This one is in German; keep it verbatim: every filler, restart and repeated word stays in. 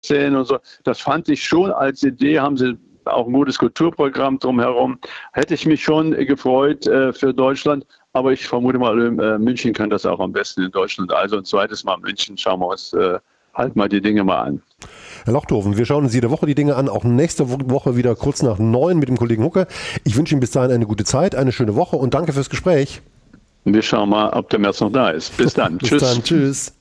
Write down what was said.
sehen und so. Das fand ich schon als Idee, haben sie auch ein gutes Kulturprogramm drumherum. Hätte ich mich schon gefreut äh, für Deutschland, aber ich vermute mal, äh, München kann das auch am besten in Deutschland. Also ein zweites Mal München, schauen wir uns äh, halt mal die Dinge mal an. Herr Lochthofen, wir schauen uns jede Woche die Dinge an, auch nächste Woche wieder kurz nach neun mit dem Kollegen Hucke. Ich wünsche Ihnen bis dahin eine gute Zeit, eine schöne Woche und danke fürs Gespräch. Wir schauen mal, ob der März noch da ist. Bis dann. Bis Tschüss. dann. Tschüss.